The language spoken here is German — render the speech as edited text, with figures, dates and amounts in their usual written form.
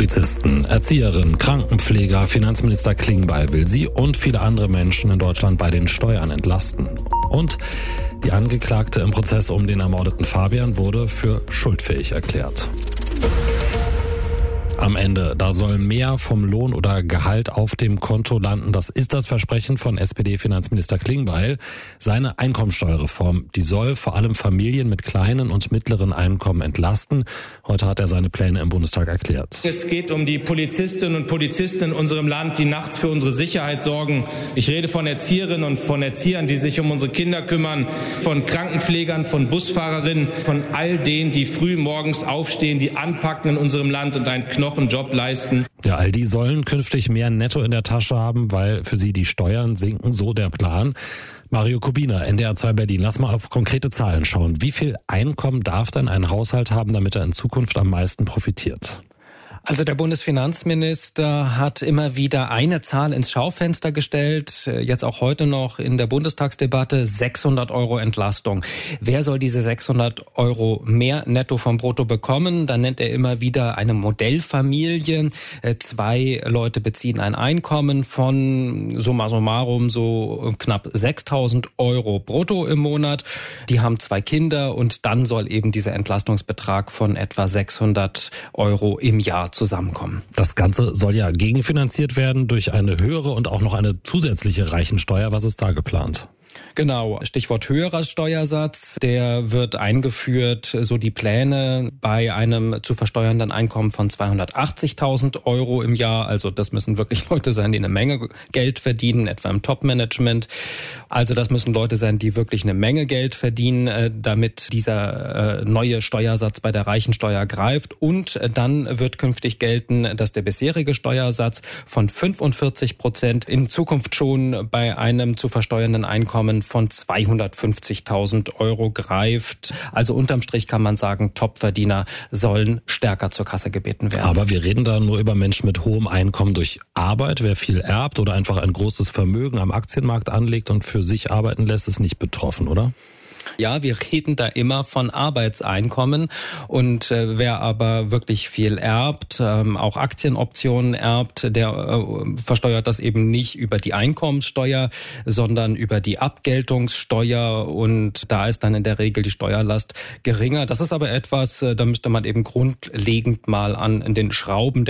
Polizisten, Erzieherinnen, Krankenpfleger, Finanzminister Klingbeil will sie und viele andere Menschen in Deutschland bei den Steuern entlasten. Und die Angeklagte im Prozess um den ermordeten Fabian wurde für schuldfähig erklärt. Am Ende, da soll mehr vom Lohn oder Gehalt auf dem Konto landen. Das ist das Versprechen von SPD-Finanzminister Klingbeil. Seine Einkommensteuerreform, die soll vor allem Familien mit kleinen und mittleren Einkommen entlasten. Heute hat er seine Pläne im Bundestag erklärt. Es geht um die Polizistinnen und Polizisten in unserem Land, die nachts für unsere Sicherheit sorgen. Ich rede von Erzieherinnen und von Erziehern, die sich um unsere Kinder kümmern, von Krankenpflegern, von Busfahrerinnen, von all denen, die früh morgens aufstehen, die anpacken in unserem Land und einen Knochenjob leisten. Ja, all die sollen künftig mehr Netto in der Tasche haben, weil für sie die Steuern sinken, so der Plan. Mario Kubina, NDR 2 Berlin. Lass mal auf konkrete Zahlen schauen. Wie viel Einkommen darf denn ein Haushalt haben, damit er in Zukunft am meisten profitiert? Also der Bundesfinanzminister hat immer wieder eine Zahl ins Schaufenster gestellt, jetzt auch heute noch in der Bundestagsdebatte, 600 € Entlastung. Wer soll diese 600 € mehr netto vom Brutto bekommen? Dann nennt er immer wieder eine Modellfamilie. 2 Leute beziehen ein Einkommen von summa summarum so knapp 6.000 € brutto im Monat. Die haben 2 Kinder und dann soll eben dieser Entlastungsbetrag von etwa 600 € im Jahr zusammenkommen. Das Ganze soll ja gegenfinanziert werden durch eine höhere und auch noch eine zusätzliche Reichensteuer. Was ist da geplant? Genau, Stichwort höherer Steuersatz, der wird eingeführt, so die Pläne bei einem zu versteuernden Einkommen von 280.000 € im Jahr. Also das müssen wirklich Leute sein, die eine Menge Geld verdienen, etwa im Top-Management. Also das müssen Leute sein, die wirklich eine Menge Geld verdienen, damit dieser neue Steuersatz bei der Reichensteuer greift. Und dann wird künftig gelten, dass der bisherige Steuersatz von 45% in Zukunft schon bei einem zu versteuernden Einkommen von 250.000 € greift. Also unterm Strich kann man sagen, Topverdiener sollen stärker zur Kasse gebeten werden. Aber wir reden da nur über Menschen mit hohem Einkommen durch Arbeit. Wer viel erbt oder einfach ein großes Vermögen am Aktienmarkt anlegt und für sich arbeiten lässt, ist nicht betroffen, oder? Ja, wir reden da immer von Arbeitseinkommen und wer aber wirklich viel erbt, auch Aktienoptionen erbt, der versteuert das eben nicht über die Einkommenssteuer, sondern über die Abgeltungssteuer und da ist dann in der Regel die Steuerlast geringer. Das ist aber etwas, da müsste man eben grundlegend mal an den Schrauben